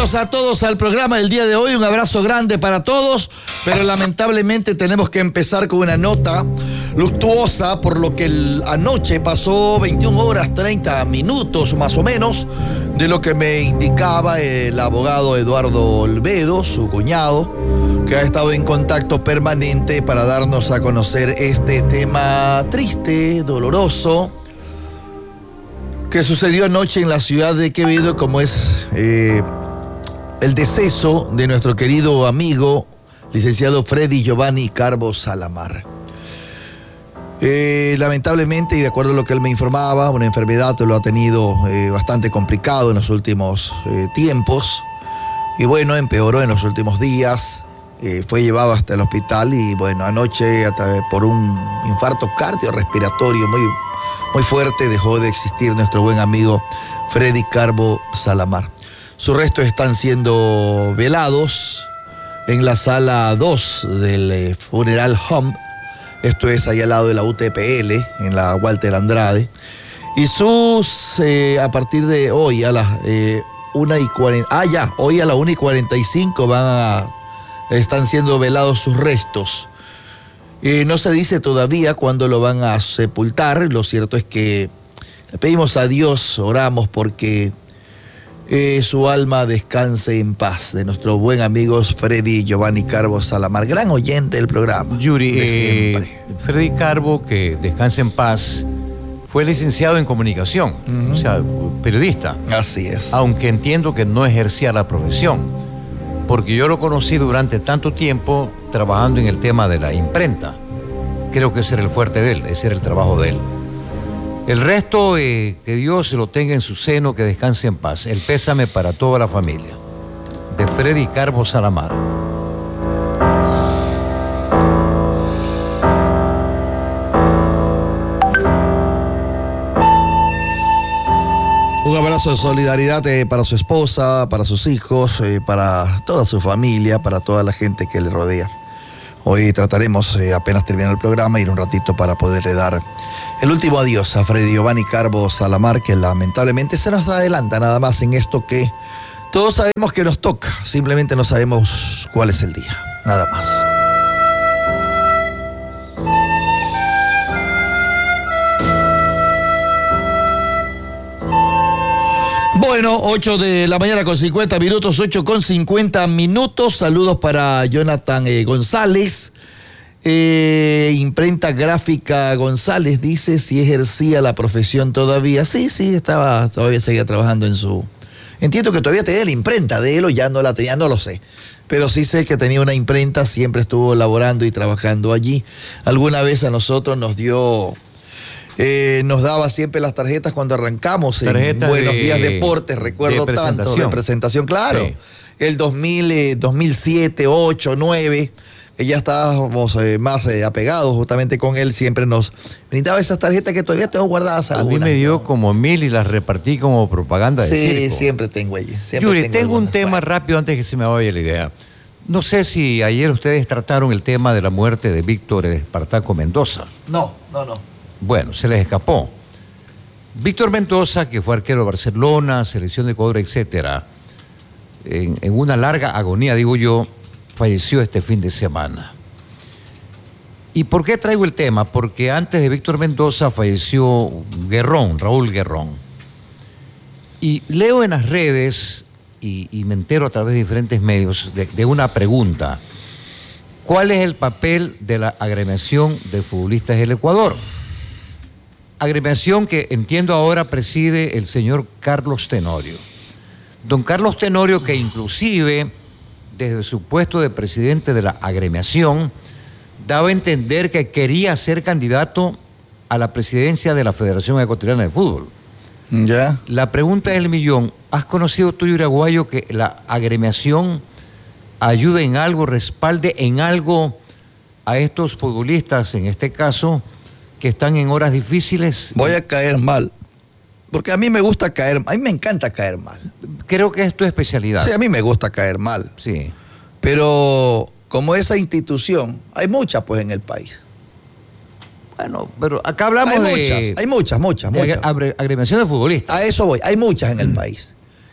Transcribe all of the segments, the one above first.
Bienvenidos a todos al programa del día de hoy. Un abrazo grande para todos, pero lamentablemente tenemos que empezar con una nota luctuosa por lo que anoche pasó 21 horas 30 minutos más o menos de lo que me indicaba el abogado Eduardo Olvedo, su cuñado, que ha estado en contacto permanente para darnos a conocer este tema triste, doloroso, que sucedió anoche en la ciudad de Quevedo, como es el deceso de nuestro querido amigo, licenciado Freddy Giovanni Carbo Salamar. Lamentablemente, y de acuerdo a lo que él me informaba, una enfermedad lo ha tenido bastante complicado en los últimos tiempos, y bueno, empeoró en los últimos días. Fue llevado hasta el hospital y bueno, anoche por un infarto cardiorrespiratorio muy fuerte dejó de existir nuestro buen amigo Freddy Carbo Salamar. Sus restos están siendo velados en la sala 2 del Funeral Home. Esto es ahí al lado de la UTPL, en la Walter Andrade. Y a partir de hoy a las 1:40, hoy a las 1:45 están siendo velados sus restos. No se dice todavía cuándo lo van a sepultar. Lo cierto es que le pedimos a Dios, oramos porque su alma descanse en paz, de nuestro buen amigo Freddy Giovanni Carbo Salamar, gran oyente del programa. Yuri, de siempre. Freddy Carbo, que descanse en paz, fue licenciado en comunicación, o sea, periodista. Así es. Aunque entiendo que no ejercía la profesión, porque yo lo conocí durante tanto tiempo trabajando en el tema de la imprenta. Creo que ese era el fuerte de él, ese era el trabajo de él. El resto, que Dios lo tenga en su seno, que descanse en paz. El pésame para toda la familia de Freddy Carbo Salamar. Un abrazo de solidaridad para su esposa, para sus hijos, para toda su familia, para toda la gente que le rodea. Hoy trataremos, apenas terminar el programa, ir un ratito para poderle dar el último adiós a Freddy Giovanni Carbo Salamar, que lamentablemente se nos adelanta nada más en esto que todos sabemos que nos toca, simplemente no sabemos cuál es el día, nada más. Bueno, 8 de la mañana con 50 minutos, 8 con 50 minutos. Saludos para Jonathan González. Imprenta Gráfica González dice si ejercía la profesión todavía. Sí, todavía seguía trabajando en su... Entiendo que todavía tenía la imprenta de él o ya no la tenía, no lo sé. Pero sí sé que tenía una imprenta, siempre estuvo laborando y trabajando allí. Alguna vez a nosotros nos daba siempre las tarjetas cuando arrancamos en Buenos Días Deportes, recuerdo tanto, de presentación, claro. Sí. El 2007, 2008, 2009, ya estábamos más apegados justamente con él, siempre nos brindaba esas tarjetas que todavía tengo guardadas algunas. A mí me dio como 1000 y las repartí como propaganda de circo. Sí, siempre tengo allí. Yuri, tengo un tema rápido antes que se me vaya la idea. No sé si ayer ustedes trataron el tema de la muerte de Víctor Espartaco Mendoza. No. Bueno, se les escapó. Víctor Mendoza, que fue arquero de Barcelona, selección de Ecuador, etcétera, en una larga agonía, digo yo, falleció este fin de semana. ¿Y por qué traigo el tema? Porque antes de Víctor Mendoza falleció Raúl Guerrón. Y leo en las redes y me entero a través de diferentes medios de una pregunta. ¿Cuál es el papel de la agremiación de futbolistas del Ecuador? Agremiación que entiendo ahora preside el señor Carlos Tenorio. Don Carlos Tenorio, que inclusive desde su puesto de presidente de la agremiación daba a entender que quería ser candidato a la presidencia de la Federación Ecuatoriana de Fútbol. Ya. La pregunta del millón: ¿has conocido tú, Uruguayo, que la agremiación ayude en algo, respalde en algo a estos futbolistas, en este caso, que están en horas difíciles? Voy a caer mal, porque a mí me gusta caer, a mí me encanta caer mal. Creo que es tu especialidad. Sí, a mí me gusta caer mal. Sí. Pero como esa institución, hay muchas pues en el país. Bueno, pero acá hablamos Hay muchas. Agremiación de futbolistas. A eso voy, hay muchas en el país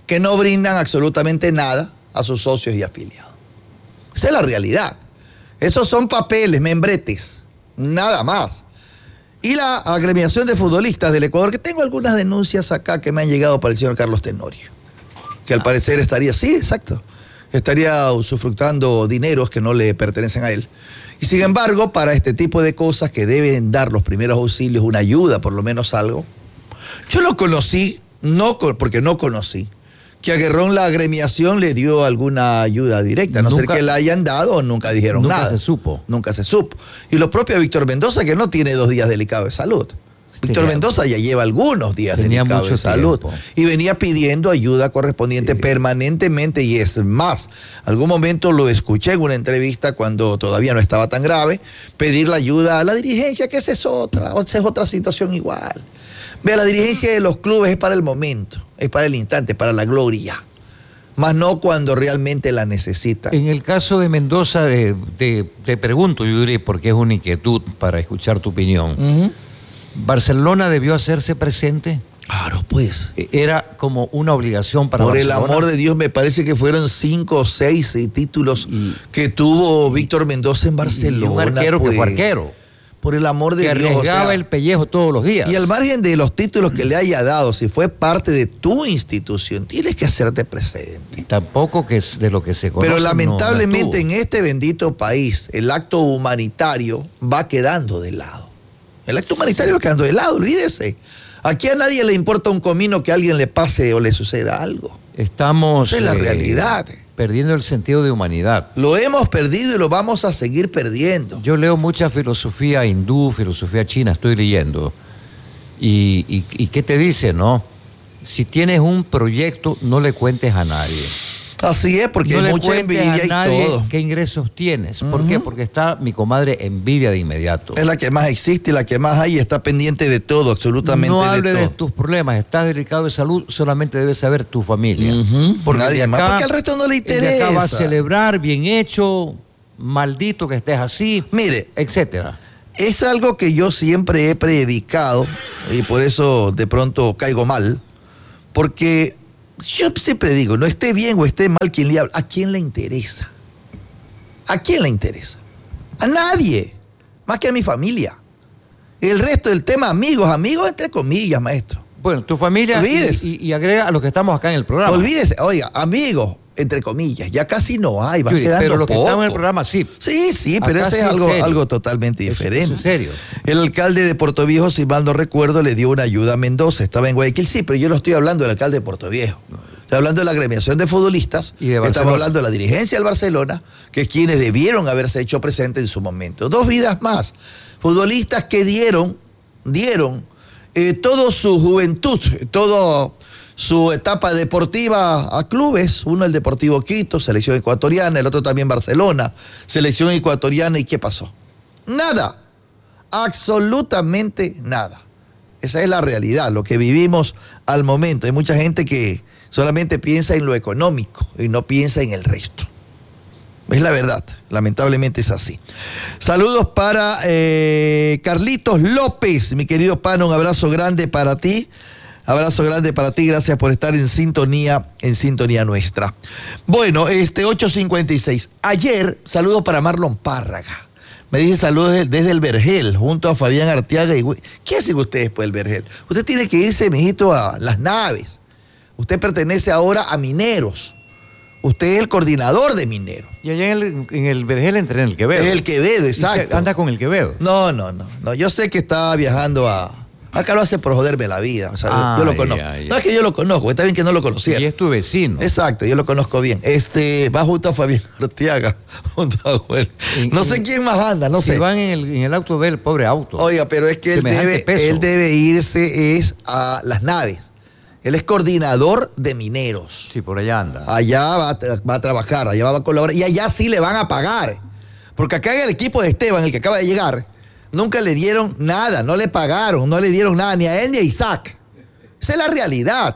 que no brindan absolutamente nada a sus socios y afiliados. Esa es la realidad. Esos son papeles, membretes, nada más. Y la agremiación de futbolistas del Ecuador, que tengo algunas denuncias acá que me han llegado para el señor Carlos Tenorio, que al parecer estaría, sí, exacto, estaría usufructando dineros que no le pertenecen a él. Y sin embargo, para este tipo de cosas que deben dar los primeros auxilios, una ayuda, por lo menos algo, yo lo conocí, porque no conocí, que a Guerrón la agremiación le dio alguna ayuda directa, a no ser que la hayan dado, nunca dijeron nada. Nunca se supo. Nunca se supo. Y lo propio a Víctor Mendoza, que no tiene 2 días delicado de salud. Víctor Mendoza ya lleva algunos días delicados de salud y venía pidiendo ayuda correspondiente permanentemente, y es más, algún momento lo escuché en una entrevista cuando todavía no estaba tan grave, pedir la ayuda a la dirigencia, que esa es otra situación igual. Vea, la dirigencia de los clubes es para el momento, es para el instante, para la gloria, más no cuando realmente la necesitan. En el caso de Mendoza, te pregunto, Yuri, porque es una inquietud para escuchar tu opinión. ¿Barcelona debió hacerse presente? Claro, pues. Era como una obligación para Barcelona. Por el amor de Dios, me parece que fueron 5 o 6 títulos que tuvo Víctor Mendoza en Barcelona. Y un arquero pues, que fue arquero. Por el amor de Dios. Que arriesgaba el pellejo todos los días. Y al margen de los títulos que le haya dado, si fue parte de tu institución, tienes que hacerte presente. Tampoco que es de lo que se conoce. Pero lamentablemente en este bendito país, el acto humanitario va quedando de lado. El acto humanitario va quedando de lado, olvídese. Aquí a nadie le importa un comino que a alguien le pase o le suceda algo. Estamos Esa es la realidad. Perdiendo el sentido de humanidad. Lo hemos perdido y lo vamos a seguir perdiendo. Yo leo mucha filosofía hindú, filosofía china, estoy leyendo. ¿Y qué te dice, no? Si tienes un proyecto, no le cuentes a nadie. Así es, porque hay mucha envidia y todo. ¿Qué ingresos tienes? ¿Por qué? Porque está mi comadre envidia de inmediato. Es la que más existe, la que más hay, está pendiente de todo, absolutamente de todo. No hable de tus problemas, estás delicado de salud, solamente debes saber tu familia. Porque nadie más, porque al resto no le interesa. El de acá va a celebrar, bien hecho, maldito que estés así, mire, etcétera. Es algo que yo siempre he predicado y por eso de pronto caigo mal, porque yo siempre digo, no esté bien o esté mal quien le habla, ¿a quién le interesa? ¿A quién le interesa? A nadie, más que a mi familia. El resto del tema, amigos entre comillas, maestro. Bueno, tu familia y agrega a los que estamos acá en el programa. Olvídese, oiga, amigos, entre comillas, ya casi no hay, van quedando pero los que poco. estamos en el programa sí. Sí, pero ese es algo totalmente diferente. ¿En serio? El alcalde de Puerto Viejo, si mal no recuerdo, le dio una ayuda a Mendoza, estaba en Guayaquil, sí, pero yo no estoy hablando del alcalde de Puerto Viejo. Estoy hablando de la agremiación de futbolistas, estamos hablando de la dirigencia del Barcelona, que es quienes debieron haberse hecho presentes en su momento. 2 vidas más, futbolistas que dieron toda su juventud, toda su etapa deportiva a clubes, uno el Deportivo Quito, selección ecuatoriana, el otro también Barcelona, selección ecuatoriana, ¿y qué pasó? Nada, absolutamente nada. Esa es la realidad, lo que vivimos al momento. Hay mucha gente que solamente piensa en lo económico y no piensa en el resto. Es la verdad, lamentablemente es así. Saludos para Carlitos López, mi querido pana, un abrazo grande para ti. Abrazo grande para ti, gracias por estar en sintonía nuestra. Bueno, 8:56. Ayer, saludos para Marlon Párraga. Me dice saludos desde el Vergel, junto a Fabián Arteaga. ¿Qué hacen ustedes por el Vergel? Usted tiene que irse, mijito, a Las Naves. Usted pertenece ahora a Mineros. Usted es el coordinador de Mineros. Y allá en el Vergel entré en el Quevedo. Es el Quevedo, exacto. ¿Anda con el Quevedo? No. Yo sé que está viajando acá lo hace por joderme la vida. O sea, yo lo conozco. No es que yo lo conozco, está bien que no lo conociera. Y es tu vecino. Exacto, yo lo conozco bien. Va junto a Fabián Arteaga, junto a Joel. No sé quién más anda, no sé. Van en el auto de él, pobre auto. Oiga, pero es que él debe irse a Las Naves. Él es coordinador de Mineros. Sí, por allá anda. Allá va a trabajar, allá va a colaborar. Y allá sí le van a pagar. Porque acá en el equipo de Esteban, el que acaba de llegar, nunca le dieron nada, no le pagaron, no le dieron nada, ni a él ni a Isaac. Esa es la realidad.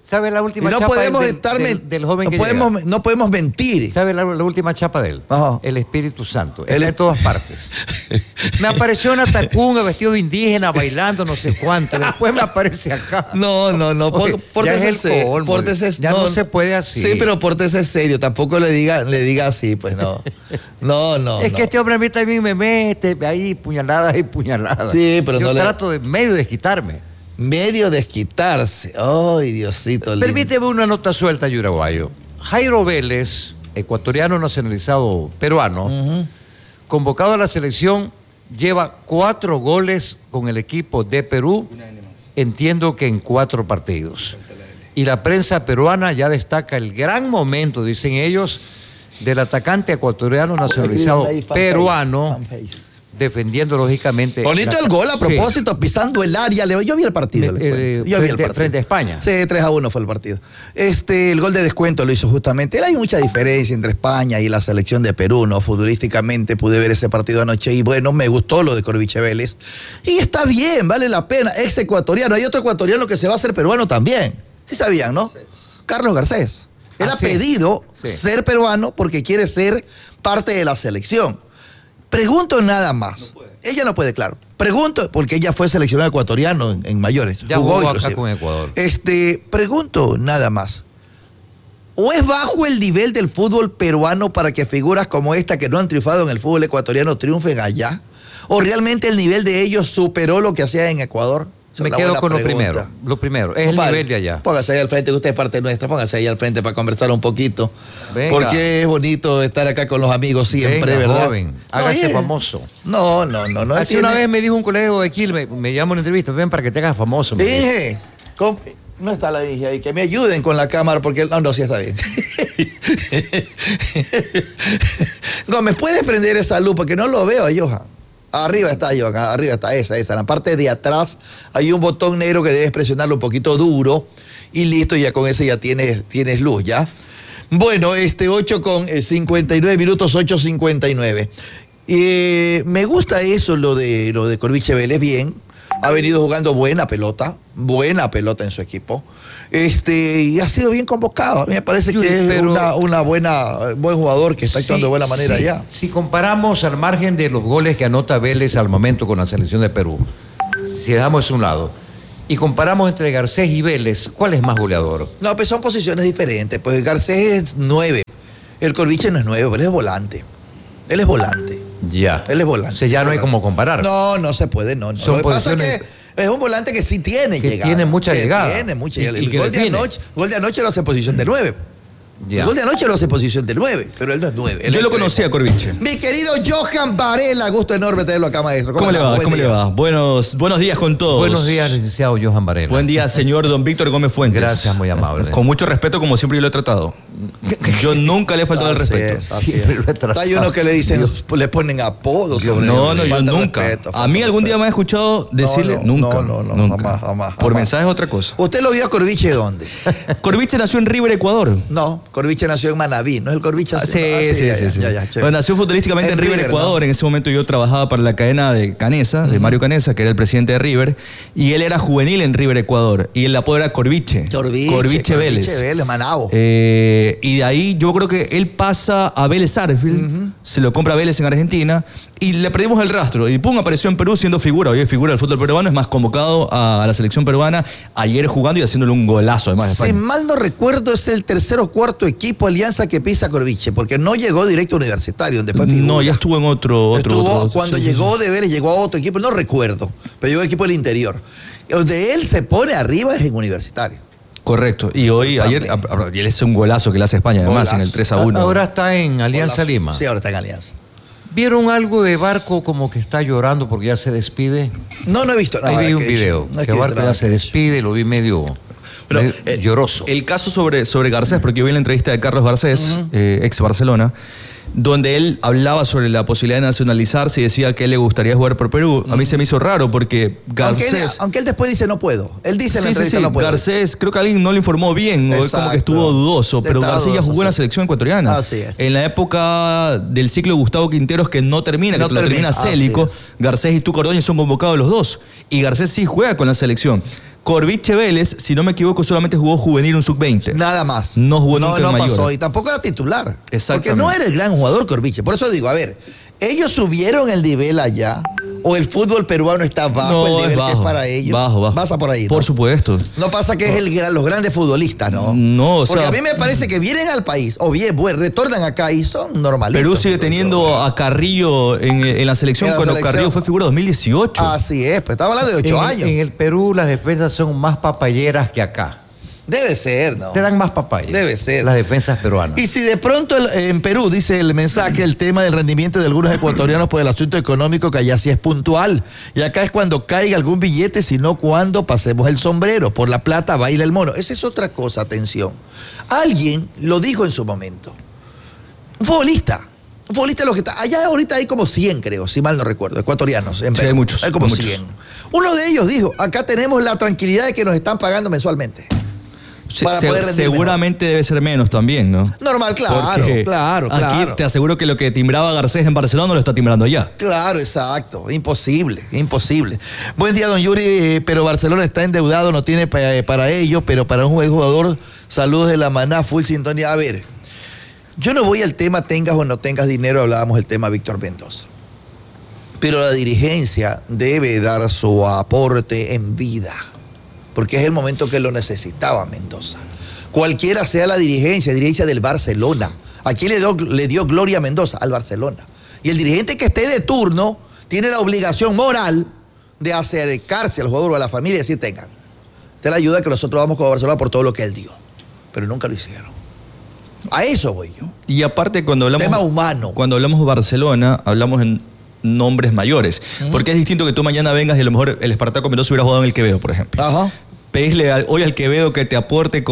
¿Sabe la última Y no chapa podemos del, estar del joven no que podemos, llega? no podemos mentir. ¿Sabe la última chapa de él? Ajá. El Espíritu Santo. El- Está en todas partes. Me apareció una tacunga vestido de indígena bailando no sé cuánto. Después me aparece acá. No. Oye, ya Pórtese es el colmo. Ya no se puede así. Sí, pero pórtese serio. Tampoco le diga así, pues no. No. Es que este hombre a mí también me mete ahí puñaladas y puñaladas. Sí, pero yo no le- trato de medio desquitarme. Medio desquitarse. Ay, Diosito lindo. Permíteme una nota suelta, Yuraguayo. Jairo Vélez, ecuatoriano nacionalizado peruano, convocado a la selección, lleva 4 goles con el equipo de Perú, entiendo que en 4 partidos. Y la prensa peruana ya destaca el gran momento, dicen ellos, del atacante ecuatoriano nacionalizado peruano, defendiendo lógicamente... Bonito el gol a Sí. propósito, pisando el área. Yo vi el partido. les cuento. Yo vi el partido. Frente a España. Sí, 3-1 fue el partido. El gol de descuento lo hizo justamente. Hay mucha diferencia entre España y la selección de Perú, ¿no? Futbolísticamente pude ver ese partido anoche y bueno, me gustó lo de Corviche Vélez. Y está bien, vale la pena. Ex ecuatoriano. Hay otro ecuatoriano que se va a hacer peruano también. Sí sabían, ¿no? Carlos Garcés. Él ha sí. pedido Sí. ser peruano porque quiere ser parte de la selección. Pregunto nada más. Ella no puede, claro. Pregunto, porque ella fue seleccionada ecuatoriano en mayores. Ya jugó acá inclusive. con Ecuador. Pregunto nada más. ¿O es bajo el nivel del fútbol peruano para que figuras como esta que no han triunfado en el fútbol ecuatoriano triunfen allá? ¿O realmente el nivel de ellos superó lo que hacía en Ecuador? Esa Me es la quedo buena con pregunta. lo primero, es el Compadre, nivel de allá. Póngase ahí al frente, que usted es parte nuestra, póngase ahí al frente para conversar un poquito. Venga. Porque es bonito estar acá con los amigos siempre, Venga, ¿verdad? joven, hágase oye, famoso. No. Hace una vez me dijo un colega de aquí, me llamó a una entrevista, ven para que te hagas famoso. me dijo. Dije, no está la hija ahí, que me ayuden con la cámara porque... No, sí está bien. Gómez, ¿puedes prender esa luz? Porque no lo veo, Johan. Arriba está, Johan, arriba está esa. En la parte de atrás hay un botón negro que debes presionarlo un poquito duro y listo, ya con ese ya tienes luz, ¿ya? Bueno, 8:59 8:59. Me gusta eso, lo de Corviche Vélez, bien. Ha venido jugando buena pelota en su equipo. Y ha sido bien convocado. A mí me parece que es buen jugador que está actuando de buena manera sí. ya. Si comparamos al margen de los goles que anota Vélez al momento con la selección de Perú, si dejamos eso a un lado, y comparamos entre Garcés y Vélez, ¿cuál es más goleador? No, pues son posiciones diferentes. Pues Garcés es 9. El Corviche no es 9, pero él es volante. Él es volante. Ya. Él es volante. O sea, ya no hay como comparar. No se puede, no. Son Lo que pasa es posiciones que es un volante que sí tiene que llegada. tiene mucha llegada. Tiene mucha Y- llegada. y El que define. gol de anoche lo hace en posición de 9. Ya. El gol de anoche lo hace en posición de 9, pero él no es 9. Yo lo conocía a Corviche. Mi querido Johan Varela, gusto enorme tenerlo acá, maestro. ¿Cómo le andamos? va? Buen ¿Cómo le día. va? Buenos días con todos. Buenos días, licenciado Johan Varela. Buen día, señor don Víctor Gómez Fuentes. Gracias, muy amable. Con mucho respeto, como siempre yo lo he tratado. Yo nunca le he faltado el Así respeto. es, así Siempre es. lo he tratado. Hay unos que le dicen, le ponen apodos. sobre No, él. yo Falta nunca. respeto, A falta mí algún día me ha respeto. escuchado decirle nunca. No, nunca. jamás. Por mensajes es otra cosa. ¿Usted lo vio a Corviche dónde? Corviche nació en River, Ecuador. No, Corviche nació en Manaví, ¿no es el Corviche? Ah, así? sí, Ah, sí. Ya, chévere. Bueno, nació futbolísticamente en River, River, Ecuador. ¿no? En ese momento yo trabajaba para la cadena de Canesa, de Mario Canesa, que era el presidente de River. Y él era juvenil en River, Ecuador. Y el apodo era Corviche. Corviche Vélez. Corviche Vélez, Manabo. Y de ahí yo creo que él pasa a Vélez Sarsfield, se lo compra Vélez en Argentina y le perdimos el rastro. Y pum, apareció en Perú siendo figura. Hoy es figura del fútbol peruano, es más convocado a la selección peruana ayer jugando y haciéndole un golazo además de Si España. mal no recuerdo, es el tercer o cuarto equipo Alianza que pisa Corviche, porque no llegó directo a Universitario, donde fue figura. No, ya estuvo en otro. Cuando sí, llegó sí. de Vélez, llegó a otro equipo, no recuerdo, pero llegó al equipo del interior. Donde él se pone arriba es en Universitario. Correcto. Y hoy, ayer, y él es un golazo que le hace a España, además, Golazo. en el 3-1. Ahora está en Alianza Golazo. Lima. Sí, ahora está en Alianza. ¿Vieron algo de Barco como que está llorando porque ya se despide? No he visto nada. Ahí vi de un aquello. video, No he que visto Barco nada ya de se aquello. despide, lo vi medio lloroso. El caso sobre Garcés, porque yo vi la entrevista de Carlos Garcés, ex Barcelona, donde él hablaba sobre la posibilidad de nacionalizarse y decía que él le gustaría jugar por Perú. A mí se me hizo raro porque Garcés... Aunque él después dice no puedo. Él dice en la Sí, sí, entrevista sí. no puedo. Garcés, creo que alguien no le informó bien, o es como que Exacto. estuvo dudoso, pero Estaba Garcés ya dudoso, jugó en la sí. selección ecuatoriana. Así es. En la época del ciclo de Gustavo Quinteros que no termina, No que lo termina, termina así Célico, es. Garcés y Tuco Ordóñez son convocados los dos. Y Garcés sí juega con la selección. Corviche Vélez, si no me equivoco, solamente jugó juvenil un sub-20. Nada más. No jugó nunca en No mayor. pasó, y tampoco era titular. Exactamente. Porque no era el gran jugador Corviche. Por eso digo, a ver, ellos subieron el nivel allá, o el fútbol peruano está bajo el nivel que es para ellos. Bajo. Pasa por ahí, ¿no? Por supuesto. No pasa que es los grandes futbolistas, ¿no? No, o Porque sea, a mí me parece que vienen al país, o bien, retornan acá y son normalitos. Perú sigue teniendo a Carrillo en la selección En la cuando selección. Carrillo fue figura 2018. Así es, pues estamos hablando de 8 años. En el Perú las defensas son más papayeras que acá. Debe ser, ¿no? Te dan más papaya. Debe ser. Las defensas peruanas. Y si de pronto en Perú, dice el mensaje, el tema del rendimiento de algunos ecuatorianos por el asunto económico, que allá sí es puntual. Y acá es cuando caiga algún billete, sino cuando pasemos el sombrero. Por la plata baila el mono. Esa es otra cosa, atención. Alguien lo dijo en su momento. Un futbolista lo que está. Allá ahorita hay como 100, creo, si mal no recuerdo, ecuatorianos. En Sí, Perú. hay muchos, Hay como hay muchos. 100. Uno de ellos dijo, acá tenemos la tranquilidad de que nos están pagando mensualmente. Para poder rendir seguramente debe ser menos también, ¿no? Normal, claro, Porque claro. Aquí te aseguro que lo que timbraba Garcés en Barcelona no lo está timbrando allá. Claro, exacto. Imposible. Buen día, don Yuri, pero Barcelona está endeudado, no tiene para ello, pero para un buen jugador, saludos de la maná, full sintonía. A ver, yo no voy al tema tengas o no tengas dinero, hablábamos del tema Víctor Mendoza. Pero la dirigencia debe dar su aporte en vida, porque es el momento que lo necesitaba Mendoza. Cualquiera sea la dirigencia del Barcelona. ¿A quién le dio gloria a Mendoza? Al Barcelona. Y el dirigente que esté de turno tiene la obligación moral de acercarse al jugador o a la familia y decir, tengan, te la ayuda que nosotros vamos con Barcelona por todo lo que él dio. Pero nunca lo hicieron. A eso voy yo. Y aparte, cuando hablamos, Tema humano. Cuando hablamos de Barcelona, hablamos en nombres mayores. Porque es distinto que tú mañana vengas y a lo mejor el Espartaco Mendoza hubiera jugado en el Quevedo, por ejemplo. Ajá. Pedísle hoy al Quevedo que te aporte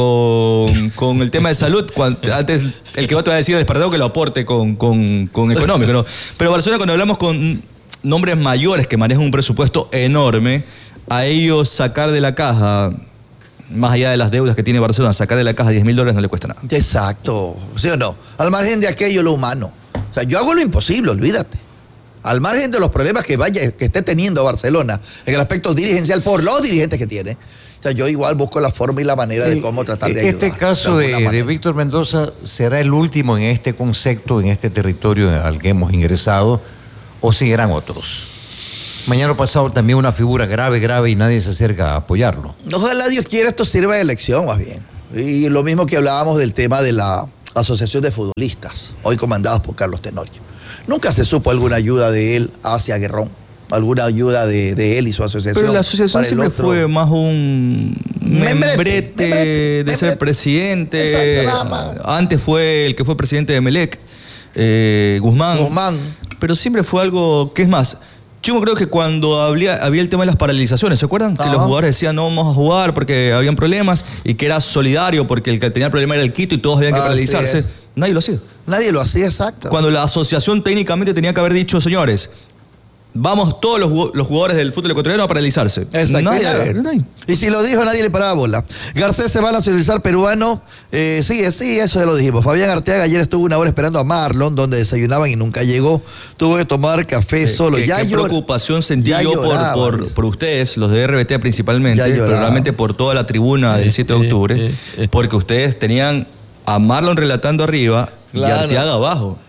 con el tema de salud. Antes el Quevedo te va a decir al Espartaco que lo aporte con económico, ¿no? Pero Barcelona, cuando hablamos con nombres mayores que manejan un presupuesto enorme, a ellos sacar de la caja, más allá de las deudas que tiene Barcelona, sacar de la caja $10.000 no le cuesta nada. Exacto. ¿Sí o no? Al margen de aquello, lo humano. O sea, yo hago lo imposible, olvídate. Al margen de los problemas que esté teniendo Barcelona en el aspecto dirigencial por los dirigentes que tiene. O sea, yo igual busco la forma y la manera de cómo tratar de ayudar. Este caso de Víctor Mendoza será el último en este concepto, en este territorio al que hemos ingresado, o seguirán otros. Mañana pasado también una figura grave y nadie se acerca a apoyarlo. Ojalá Dios quiera esto sirva de elección más bien. Y lo mismo que hablábamos del tema de la Asociación de Futbolistas, hoy comandados por Carlos Tenorio. Nunca se supo alguna ayuda de él hacia Guerrón, alguna ayuda de él y su asociación. Pero la asociación siempre fue más un membrete de ser presidente. Exacto, antes fue el que fue presidente de Emelec, Guzmán. Pero siempre fue algo que es más. Yo creo que cuando había el tema de las paralizaciones, ¿se acuerdan? Que los jugadores decían no vamos a jugar porque habían problemas y que era solidario porque el que tenía el problema era el Quito y todos habían que paralizarse. Nadie lo hacía. Nadie lo hacía, exacto. Cuando la asociación técnicamente tenía que haber dicho, señores, vamos todos los jugadores del fútbol ecuatoriano a paralizarse. Exacto. Nadie. Y si lo dijo, nadie le paraba bola. Garcés se va a nacionalizar peruano. Sí, eso ya lo dijimos. Fabián Arteaga ayer estuvo una hora esperando a Marlon, donde desayunaban y nunca llegó. Tuvo que tomar café solo. Qué preocupación sentí yo por ustedes, los de RBT principalmente, pero realmente por toda la tribuna del 7 de octubre, porque ustedes tenían a Marlon relatando arriba y Arteaga abajo.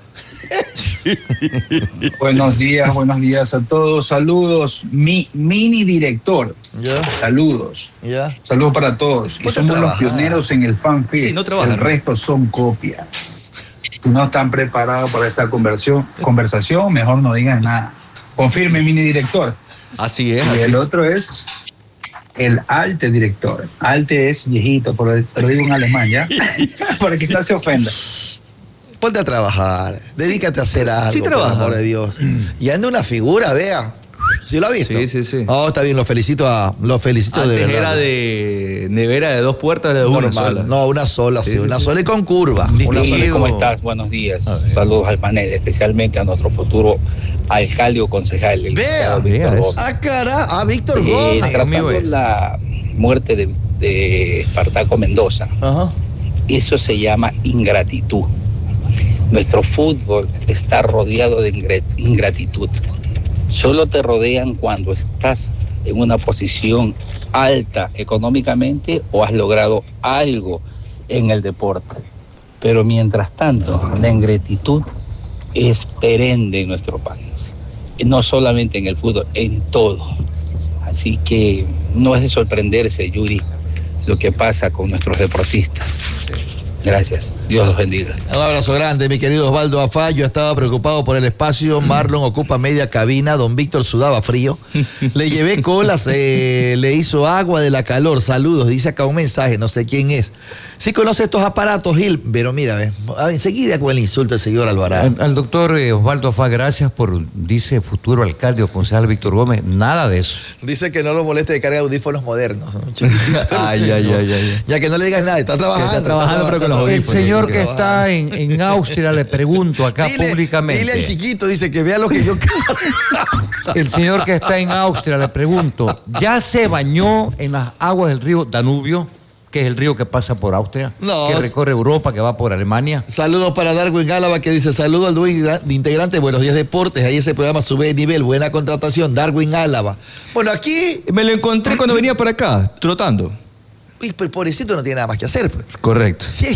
Buenos días a todos. Saludos, mini director. Saludos. Saludos para todos. Y somos los pioneros en el FanFest. Sí, no trabajan. El resto son copias. Si no están preparados para esta conversación, mejor no digan nada. Confirme, mini director. Así es. Y el otro es el alte director. Alte es viejito, lo digo en alemán, ¿ya? Para que no se ofenda. Ponte a trabajar, dedícate a hacer algo, por el amor de Dios. Y anda una figura, vea. ¿Sí lo ha visto? Sí. Oh, está bien, los felicito Antes de verdad. era de nevera de 2 puertas, era de una sola. No, una sola, sí, una sola y con curva. ¿Cómo estás? Buenos días. Saludos al panel, especialmente a nuestro futuro alcalde o concejal. Vea. Víctor Gómez. Tratando la muerte de Espartaco Mendoza. Ajá. Eso se llama ingratitud. Nuestro fútbol está rodeado de ingratitud. Solo te rodean cuando estás en una posición alta económicamente o has logrado algo en el deporte. Pero mientras tanto, la ingratitud es perenne en nuestro país. No solamente en el fútbol, en todo. Así que no es de sorprenderse, Yuri, lo que pasa con nuestros deportistas. Gracias. Dios los bendiga. Un abrazo grande, mi querido Osvaldo Afá. Yo estaba preocupado por el espacio. Marlon ocupa media cabina. Don Víctor sudaba frío. Le llevé colas, le hizo agua de la calor. Saludos. Dice acá un mensaje, no sé quién es. Sí conoce estos aparatos, Gil, pero mira, enseguida con el insulto del señor Alvarado. Al doctor Osvaldo Afá, gracias por, dice, futuro alcalde o concejal Víctor Gómez. Nada de eso. Dice que no lo moleste de carga audífonos modernos. Ay. Ya que no le digas nada, está trabajando. Está trabajando, pero con los audífonos. El señor que está en Austria, le pregunto acá públicamente. Dile al chiquito, dice que vea lo que yo El señor que está en Austria, le pregunto, ¿ya se bañó en las aguas del río Danubio, que es el río que pasa por Austria, que recorre Europa, que va por Alemania? Saludos para Darwin Álava, que dice, saludos al dúo integrante de Buenos Días Deportes, ahí ese programa sube de nivel, buena contratación, Darwin Álava. Bueno, aquí... Me lo encontré cuando venía para acá, trotando. Uy, pero el pobrecito no tiene nada más que hacer. Pues. Correcto. Sí.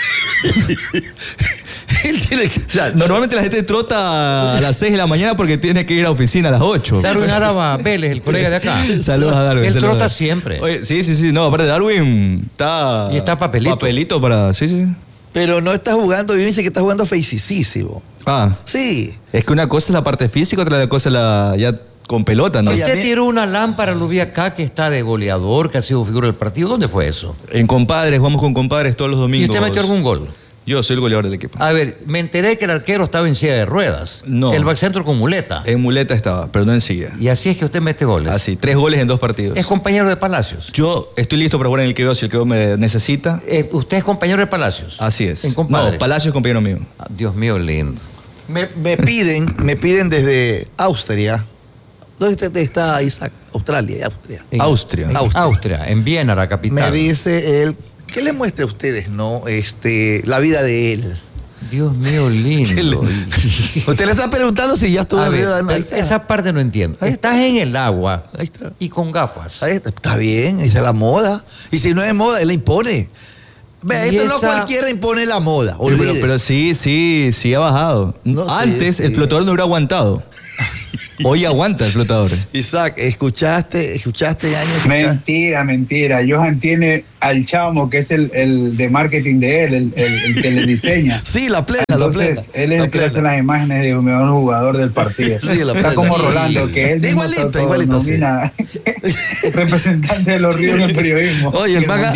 Él tiene que... O sea, normalmente la gente trota a las 6 de la mañana porque tiene que ir a la oficina a las 8. Darwin Álava Vélez, el colega de acá. Saludos a Darwin. Él trota siempre. Oye, sí. No, aparte Darwin está... Y está papelito. Papelito para... Sí. Pero no está jugando, bien dice que está jugando feicísimo. Ah. Sí. Es que una cosa es la parte física, otra cosa es la... ya con pelota, ¿no? Usted tiró una lámpara, lo vi acá, que está de goleador, que ha sido figura del partido. ¿Dónde fue eso? En Compadres, jugamos con Compadres todos los domingos. ¿Y usted metió algún gol? Yo soy el goleador del equipo. A ver, me enteré que el arquero estaba en silla de ruedas. No. El backcentro con muleta. En muleta estaba, pero no en silla. Y así es que usted mete goles. Así, 3 goles en 2 partidos. Es compañero de Palacios. Yo estoy listo para jugar en el Quevedo si el Quevedo me necesita. ¿Usted es compañero de Palacios? Así es. En Compadres. No, Palacios es compañero mío. Dios mío, lindo. Me piden desde Austria. ¿Dónde está Isaac? Austria. Austria, en Viena, la capital. Me dice él, que le muestre a ustedes, ¿no? La vida de él. Dios mío, lindo. Usted le está preguntando si ya estuvo arriba. Esa parte no entiendo. Estás en el agua ahí está. Y con gafas. Ahí está bien, esa es la moda. Y si no es moda, él la impone. Esto no cualquiera impone la moda. Pero sí ha bajado. No, antes sí. El flotador no hubiera aguantado. Hoy aguanta el flotador. Isaac, ¿escuchaste, Año? Mentira. Johan tiene al chamo, que es el de marketing de él, el que le diseña. Sí, la plena. Entonces, él es el que hace las imágenes de un mejor jugador del partido. Sí, la plena. Está como Rolando, que él mismo igualito, nomina representante de los ríos en el periodismo. Oye, el manga...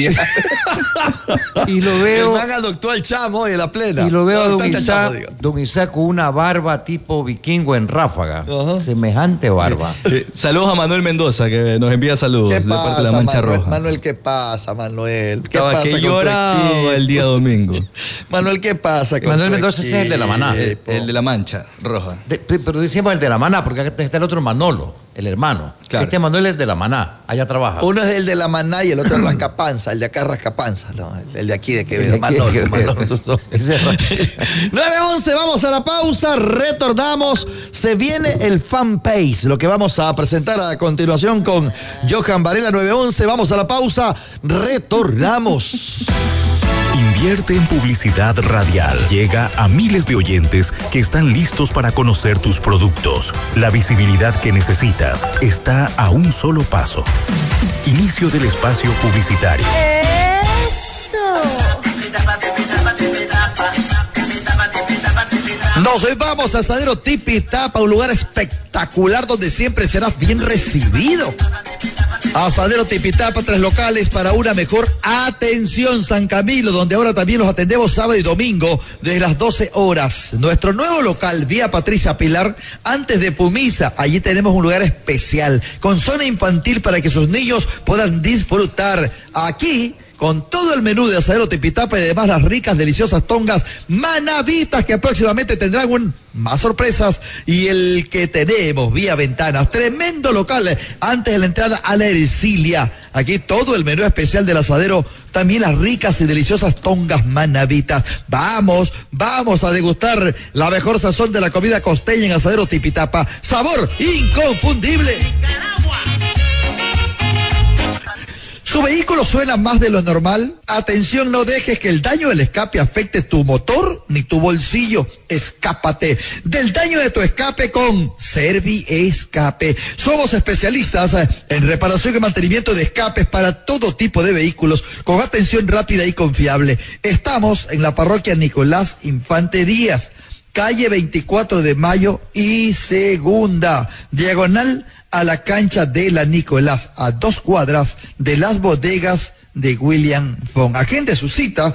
Y lo veo... El manga adoptó al chamo de la plena. Y lo veo a don Isaac con una barba tipo vikingo en ráfaga. Ajá. Semejante barba. Saludos a Manuel Mendoza, que nos envía saludos de parte de la Mancha Roja. Manuel, ¿qué pasa, Manuel? ¿Qué Estaba pasa que lloraba el día domingo. Manuel, ¿qué pasa? Manuel Mendoza es el de la Maná. El de la Mancha Roja. Pero decimos el de la Maná, porque acá está el otro Manolo, el hermano. Claro. Este Manuel es el de la Maná, allá trabaja. Uno es el de la Maná y el otro es Rascapanza. El de acá Rascapanza, no, el de aquí de Quevedo. Manolo. 9:11, vamos a la pausa, retornamos. Se viene el fanpage, lo que vamos a presentar a continuación con Johan Varela. 9:11, vamos a la pausa, retornamos. Invierte en publicidad radial. Llega a miles de oyentes que están listos para conocer tus productos. La visibilidad que necesitas está a un solo paso. Inicio del espacio publicitario. Nos vamos a Asadero Tipitapa, un lugar espectacular donde siempre serás bien recibido. Asadero Tipitapa, 3 locales para una mejor atención. San Camilo, donde ahora también los atendemos sábado y domingo desde las 12 horas. Nuestro nuevo local, vía Patricia Pilar, antes de Pumisa. Allí tenemos un lugar especial con zona infantil para que sus niños puedan disfrutar. Aquí, con todo el menú de Asadero Tipitapa y además las ricas, deliciosas tongas manavitas que próximamente tendrán más sorpresas. Y el que tenemos vía ventanas, tremendo local antes de la entrada a la Ercilia. Aquí todo el menú especial del Asadero, también las ricas y deliciosas tongas manavitas. Vamos a degustar la mejor sazón de la comida costeña en Asadero Tipitapa. Sabor inconfundible. ¿Su vehículo suena más de lo normal? Atención, no dejes que el daño del escape afecte tu motor ni tu bolsillo. Escápate del daño de tu escape con Serviescape. Somos especialistas en reparación y mantenimiento de escapes para todo tipo de vehículos con atención rápida y confiable. Estamos en la parroquia Nicolás Infante Díaz, calle 24 de Mayo y Segunda, diagonal a la cancha de la Nicolás, a 2 cuadras de las bodegas de William Fong. Agende su cita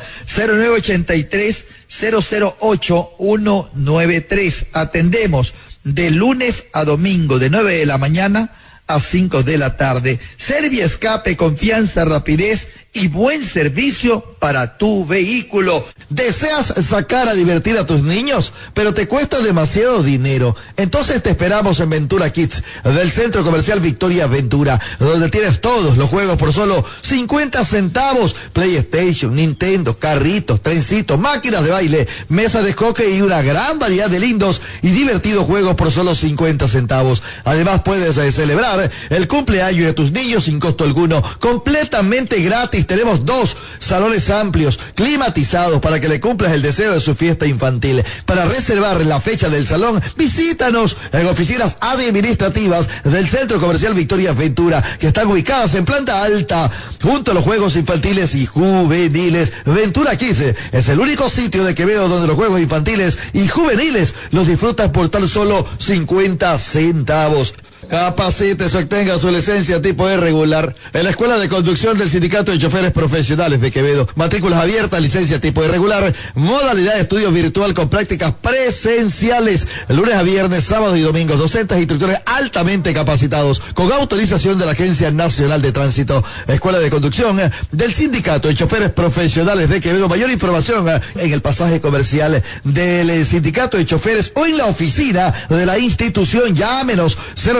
0983-008-193. Atendemos de lunes a domingo de 9 de la mañana a 5 de la tarde. Serviescape, confianza, rapidez y buen servicio para tu vehículo. ¿Deseas sacar a divertir a tus niños, pero te cuesta demasiado dinero? Entonces te esperamos en Ventura Kids, del Centro Comercial Victoria Ventura, donde tienes todos los juegos por solo 50 centavos. PlayStation, Nintendo, carritos, trencitos, máquinas de baile, mesas de hockey y una gran variedad de lindos y divertidos juegos por solo 50 centavos. Además puedes celebrar el cumpleaños de tus niños sin costo alguno, completamente gratis. Tenemos 2 salones amplios, climatizados, para que le cumplas el deseo de su fiesta infantil. Para reservar la fecha del salón, visítanos en oficinas administrativas del Centro Comercial Victoria Ventura, que están ubicadas en planta alta, junto a los juegos infantiles y juveniles. Ventura Kids es el único sitio de Quevedo donde los juegos infantiles y juveniles los disfrutas por tan solo 50 centavos. Capacítese, obtenga su licencia tipo E regular en la Escuela de Conducción del Sindicato de Choferes Profesionales de Quevedo. Matrículas abiertas, licencia tipo E regular, modalidad de estudio virtual con prácticas presenciales, lunes a viernes, sábados y domingos, docentes e instructores altamente capacitados, con autorización de la Agencia Nacional de Tránsito. Escuela de Conducción del Sindicato de Choferes Profesionales de Quevedo. Mayor información en el pasaje comercial del Sindicato de Choferes o en la oficina de la institución. Llámenos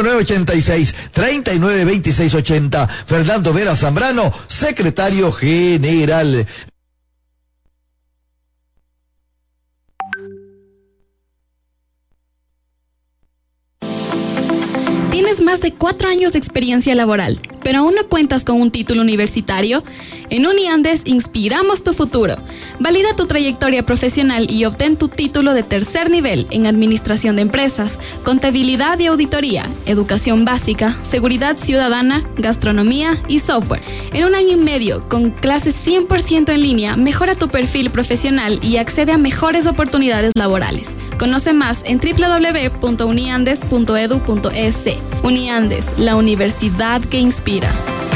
0986-392680. Fernando Vera Zambrano, secretario general. Tienes más de 4 años de experiencia laboral, pero aún no cuentas con un título universitario. En Uniandes inspiramos tu futuro. Valida tu trayectoria profesional y obtén tu título de 3er nivel en Administración de Empresas, Contabilidad y Auditoría, Educación Básica, Seguridad Ciudadana, Gastronomía y Software. En 1 año y medio, con clases 100% en línea, mejora tu perfil profesional y accede a mejores oportunidades laborales. Conoce más en www.uniandes.edu.es. Uniandes, la universidad que inspira.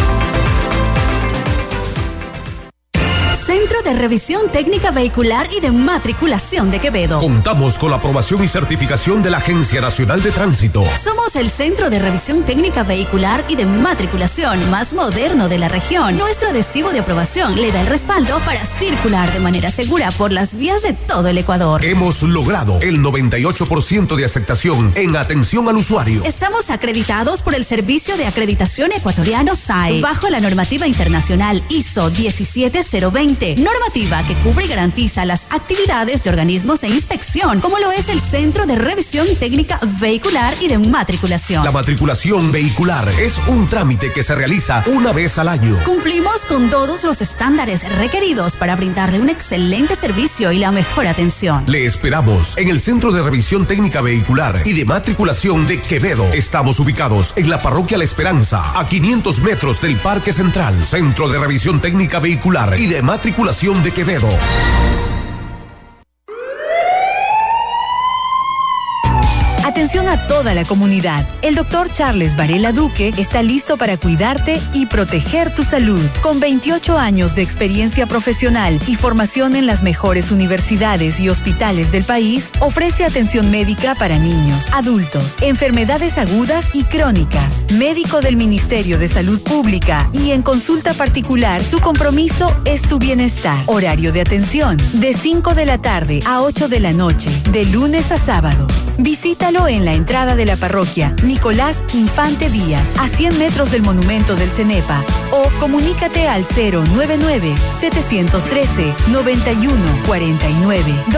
Centro de Revisión Técnica Vehicular y de Matriculación de Quevedo. Contamos con la aprobación y certificación de la Agencia Nacional de Tránsito. Somos el Centro de Revisión Técnica Vehicular y de Matriculación más moderno de la región. Nuestro adhesivo de aprobación le da el respaldo para circular de manera segura por las vías de todo el Ecuador. Hemos logrado el 98% de aceptación en atención al usuario. Estamos acreditados por el Servicio de Acreditación Ecuatoriano SAE, bajo la normativa internacional ISO 17020, normativa que cubre y garantiza las actividades de organismos de inspección, como lo es el Centro de Revisión Técnica Vehicular y de Matriculación. La matriculación vehicular es un trámite que se realiza una vez al año. Cumplimos con todos los estándares requeridos para brindarle un excelente servicio y la mejor atención. Le esperamos en el Centro de Revisión Técnica Vehicular y de Matriculación de Quevedo. Estamos ubicados en la Parroquia La Esperanza, a 500 metros del Parque Central. Centro de Revisión Técnica Vehicular y de Matriculación de Quevedo. Atención a toda la comunidad. El doctor Charles Varela Duque está listo para cuidarte y proteger tu salud. Con 28 años de experiencia profesional y formación en las mejores universidades y hospitales del país, ofrece atención médica para niños, adultos, enfermedades agudas y crónicas. Médico del Ministerio de Salud Pública y en consulta particular, su compromiso es tu bienestar. Horario de atención de 5 de la tarde a 8 de la noche, de lunes a sábado. Visítalo en la entrada de la parroquia Nicolás Infante Díaz, a 100 metros del monumento del CENEPA, o comunícate al 099-713-9149.